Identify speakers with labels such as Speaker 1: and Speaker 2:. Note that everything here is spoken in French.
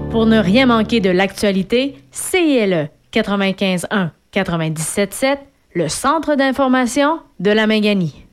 Speaker 1: Pour ne rien manquer de l'actualité, CILE 95.1 97.7, le centre d'information de la Minganie.